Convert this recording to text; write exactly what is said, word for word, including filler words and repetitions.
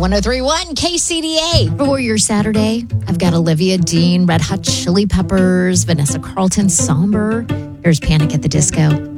one oh three point one K C D A. For your Saturday, I've got Olivia Dean, Red Hot Chili Peppers, Vanessa Carlton, Somber. There's Panic at the Disco.